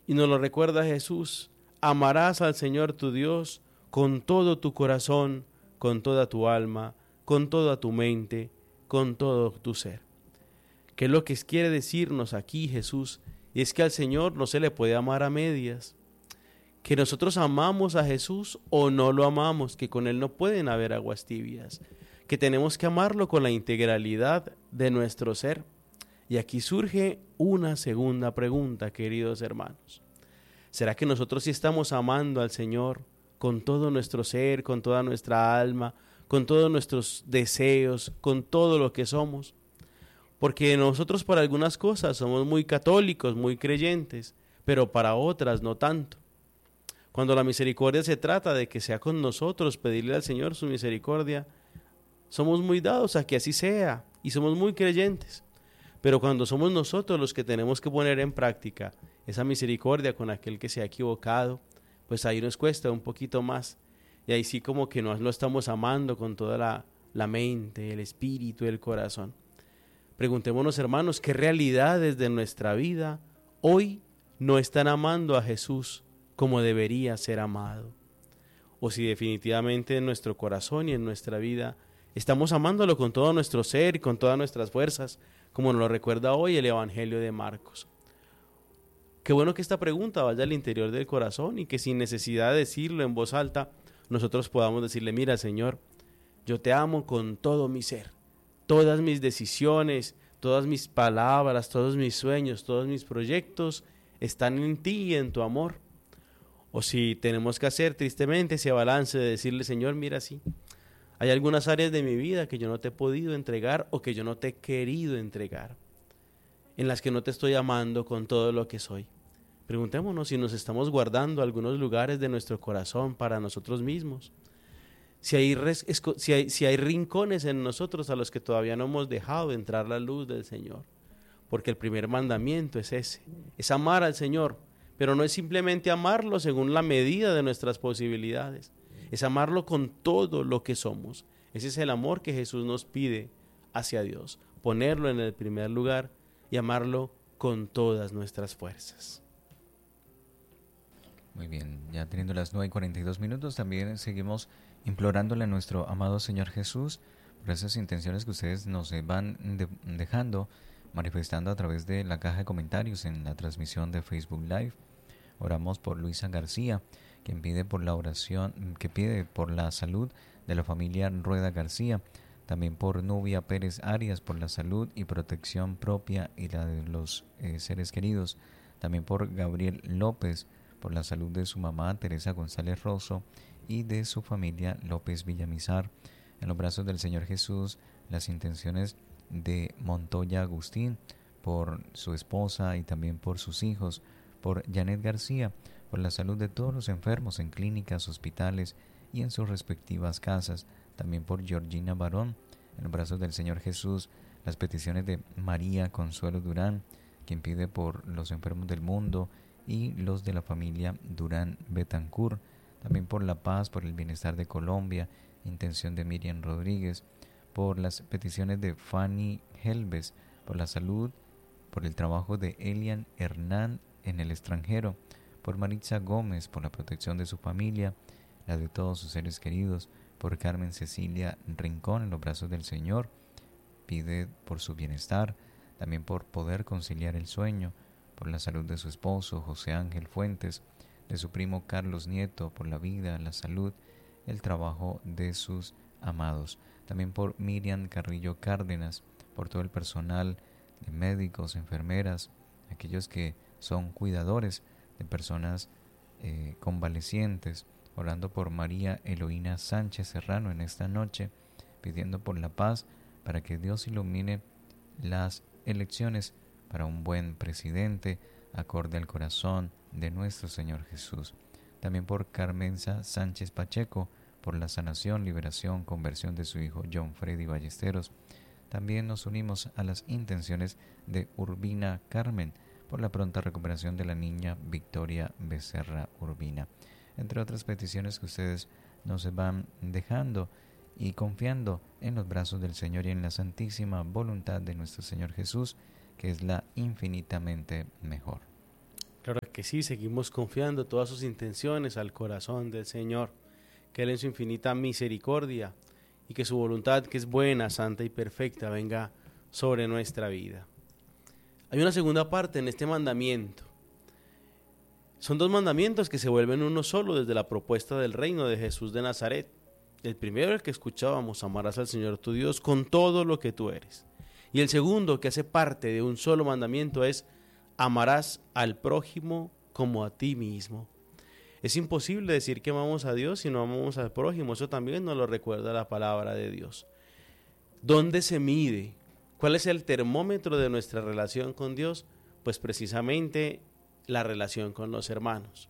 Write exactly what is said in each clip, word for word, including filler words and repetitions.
Y nos lo recuerda Jesús: amarás al Señor tu Dios con todo tu corazón, con toda tu alma, con toda tu mente, con todo tu ser. ¿Qué es lo que quiere decirnos aquí Jesús? Y es que al Señor no se le puede amar a medias, que nosotros amamos a Jesús o no lo amamos, que con Él no pueden haber aguas tibias, que tenemos que amarlo con la integralidad de nuestro ser. Y aquí surge una segunda pregunta, queridos hermanos. ¿Será que nosotros sí estamos amando al Señor con todo nuestro ser, con toda nuestra alma, con todos nuestros deseos, con todo lo que somos? Porque nosotros para algunas cosas somos muy católicos, muy creyentes, pero para otras no tanto. Cuando la misericordia se trata de que sea con nosotros, pedirle al Señor su misericordia, somos muy dados a que así sea y somos muy creyentes. Pero cuando somos nosotros los que tenemos que poner en práctica esa misericordia con aquel que se ha equivocado, pues ahí nos cuesta un poquito más. Y ahí sí como que nos lo estamos amando con toda la, la mente, el espíritu, el corazón. Preguntémonos, hermanos, ¿qué realidades de nuestra vida hoy no están amando a Jesús como debería ser amado? O si definitivamente en nuestro corazón y en nuestra vida estamos amándolo con todo nuestro ser y con todas nuestras fuerzas, como nos lo recuerda hoy el Evangelio de Marcos. Qué bueno que esta pregunta vaya al interior del corazón y que sin necesidad de decirlo en voz alta, nosotros podamos decirle: mira, Señor, yo te amo con todo mi ser. Todas mis decisiones, todas mis palabras, todos mis sueños, todos mis proyectos están en ti y en tu amor. O si tenemos que hacer tristemente ese balance de decirle: Señor, mira, sí, hay algunas áreas de mi vida que yo no te he podido entregar o que yo no te he querido entregar, en las que no te estoy amando con todo lo que soy. Preguntémonos si nos estamos guardando algunos lugares de nuestro corazón para nosotros mismos. Si hay, res, si, hay, si hay rincones en nosotros a los que todavía no hemos dejado entrar la luz del Señor. Porque el primer mandamiento es ese, es amar al Señor, pero no es simplemente amarlo según la medida de nuestras posibilidades, es amarlo con todo lo que somos. Ese es el amor que Jesús nos pide hacia Dios, ponerlo en el primer lugar y amarlo con todas nuestras fuerzas. Muy bien, ya teniendo las nueve y cuarenta y dos minutos, también seguimos implorándole a nuestro amado Señor Jesús por esas intenciones que ustedes nos van de, dejando, manifestando a través de la caja de comentarios en la transmisión de Facebook Live. Oramos por Luisa García, quien pide por la oración, que pide por la salud de la familia Rueda García, también por Nubia Pérez Arias, por la salud y protección propia y la de los eh, seres queridos, también por Gabriel López, por la salud de su mamá Teresa González Rosso y de su familia López Villamizar. En los brazos del Señor Jesús, las intenciones de Montoya Agustín, por su esposa y también por sus hijos, por Janet García, por la salud de todos los enfermos en clínicas, hospitales y en sus respectivas casas, también por Georgina Barón. En los brazos del Señor Jesús, las peticiones de María Consuelo Durán, quien pide por los enfermos del mundo y los de la familia Durán Betancourt, también por la paz, por el bienestar de Colombia, intención de Miriam Rodríguez, por las peticiones de Fanny Helves, por la salud, por el trabajo de Elian Hernán en el extranjero, por Maritza Gómez, por la protección de su familia, la de todos sus seres queridos, por Carmen Cecilia Rincón en los brazos del Señor, pide por su bienestar, también por poder conciliar el sueño, por la salud de su esposo José Ángel Fuentes, de su primo Carlos Nieto, por la vida, la salud, el trabajo de sus amados. También por Miriam Carrillo Cárdenas, por todo el personal de médicos, enfermeras, aquellos que son cuidadores de personas eh, convalecientes, orando por María Eloína Sánchez Serrano en esta noche, pidiendo por la paz, para que Dios ilumine las elecciones para un buen presidente, acorde al corazón de nuestro Señor Jesús. También por Carmenza Sánchez Pacheco, por la sanación, liberación, conversión de su hijo John Freddy Ballesteros. También nos unimos a las intenciones de Urbina Carmen, por la pronta recuperación de la niña Victoria Becerra Urbina, entre otras peticiones que ustedes nos van dejando y confiando en los brazos del Señor y en la santísima voluntad de nuestro Señor Jesús, que es la infinitamente mejor. Claro que sí, seguimos confiando todas sus intenciones al corazón del Señor, que Él en su infinita misericordia y que su voluntad, que es buena, santa y perfecta, venga sobre nuestra vida. Hay una segunda parte en este mandamiento. Son dos mandamientos que se vuelven uno solo desde la propuesta del reino de Jesús de Nazaret. El primero, el que escuchábamos, amarás al Señor tu Dios con todo lo que tú eres. Y el segundo, que hace parte de un solo mandamiento, es amarás al prójimo como a ti mismo. Es imposible decir que amamos a Dios si no amamos al prójimo. Eso también nos lo recuerda la palabra de Dios. ¿Dónde se mide? ¿Cuál es el termómetro de nuestra relación con Dios? Pues precisamente la relación con los hermanos.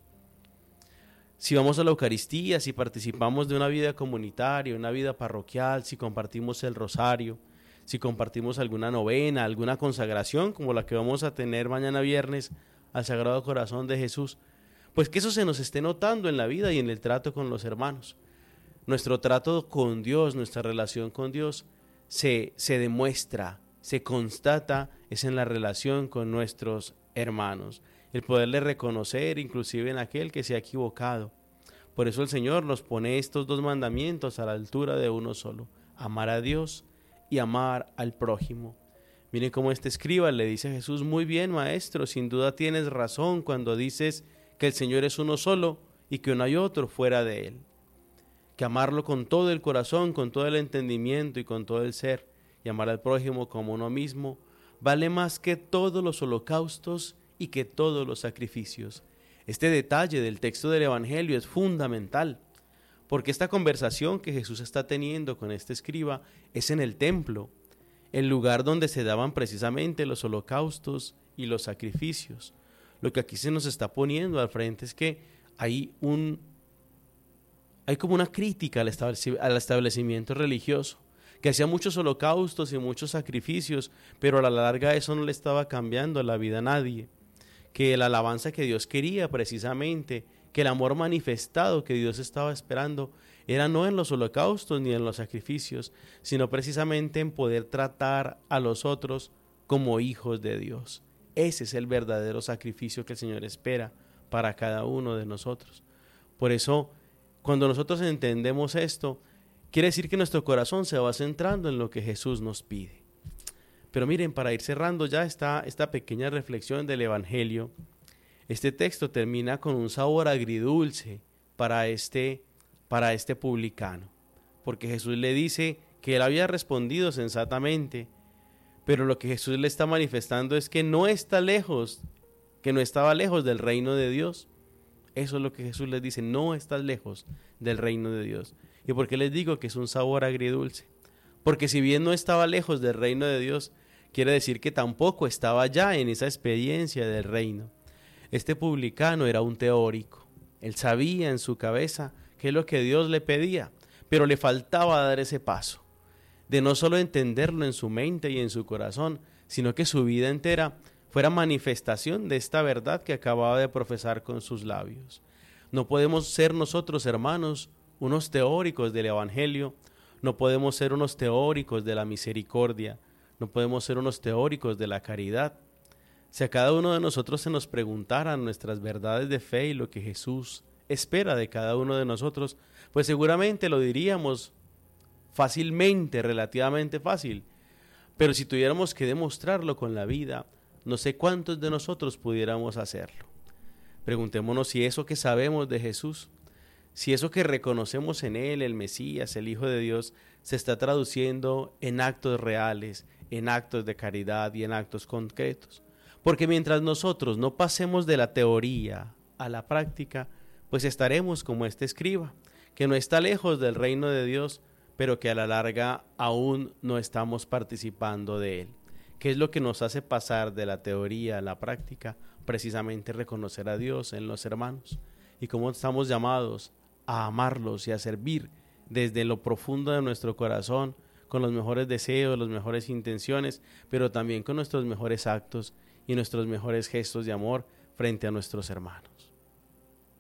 Si vamos a la Eucaristía, si participamos de una vida comunitaria, una vida parroquial, si compartimos el rosario, si compartimos alguna novena, alguna consagración como la que vamos a tener mañana viernes al Sagrado Corazón de Jesús, pues que eso se nos esté notando en la vida y en el trato con los hermanos. Nuestro trato con Dios, nuestra relación con Dios se, se demuestra, se constata, es en la relación con nuestros hermanos. El poderle reconocer inclusive en aquel que se ha equivocado. Por eso el Señor nos pone estos dos mandamientos a la altura de uno solo: amar a Dios y amar al prójimo. Miren cómo este escriba le dice a Jesús: muy bien, maestro, sin duda tienes razón cuando dices que el Señor es uno solo y que no hay otro fuera de Él. Que amarlo con todo el corazón, con todo el entendimiento y con todo el ser, y amar al prójimo como uno mismo, vale más que todos los holocaustos y que todos los sacrificios. Este detalle del texto del Evangelio es fundamental, porque esta conversación que Jesús está teniendo con este escriba es en el templo, el lugar donde se daban precisamente los holocaustos y los sacrificios. Lo que aquí se nos está poniendo al frente es que hay un hay como una crítica al establecimiento religioso, que hacía muchos holocaustos y muchos sacrificios, pero a la larga eso no le estaba cambiando la vida a nadie. Que la alabanza que Dios quería precisamente, que el amor manifestado que Dios estaba esperando, era no en los holocaustos ni en los sacrificios, sino precisamente en poder tratar a los otros como hijos de Dios. Ese es el verdadero sacrificio que el Señor espera para cada uno de nosotros. Por eso, cuando nosotros entendemos esto, quiere decir que nuestro corazón se va centrando en lo que Jesús nos pide. Pero miren, para ir cerrando ya esta, esta pequeña reflexión del Evangelio, este texto termina con un sabor agridulce para este, para este publicano, porque Jesús le dice que él había respondido sensatamente, pero lo que Jesús le está manifestando es que no está lejos, que no estaba lejos del reino de Dios. Eso es lo que Jesús les dice: no estás lejos del reino de Dios. ¿Y por qué les digo que es un sabor agridulce? Porque si bien no estaba lejos del reino de Dios, quiere decir que tampoco estaba ya en esa experiencia del reino. Este publicano era un teórico. Él sabía en su cabeza qué es lo que Dios le pedía, pero le faltaba dar ese paso, de no solo entenderlo en su mente y en su corazón, sino que su vida entera fuera manifestación de esta verdad que acababa de profesar con sus labios. No podemos ser nosotros, hermanos, unos teóricos del Evangelio, no podemos ser unos teóricos de la misericordia, no podemos ser unos teóricos de la caridad. Si a cada uno de nosotros se nos preguntaran nuestras verdades de fe y lo que Jesús espera de cada uno de nosotros, pues seguramente lo diríamos fácilmente, relativamente fácil. Pero si tuviéramos que demostrarlo con la vida, no sé cuántos de nosotros pudiéramos hacerlo. Preguntémonos si eso que sabemos de Jesús, si eso que reconocemos en Él, el Mesías, el Hijo de Dios, se está traduciendo en actos reales, en actos de caridad y en actos concretos. Porque mientras nosotros no pasemos de la teoría a la práctica, pues estaremos como este escriba, que no está lejos del reino de Dios, pero que a la larga aún no estamos participando de Él. ¿Qué es lo que nos hace pasar de la teoría a la práctica? Precisamente reconocer a Dios en los hermanos, y cómo estamos llamados a amarlos y a servir desde lo profundo de nuestro corazón, con los mejores deseos, las mejores intenciones, pero también con nuestros mejores actos y nuestros mejores gestos de amor frente a nuestros hermanos.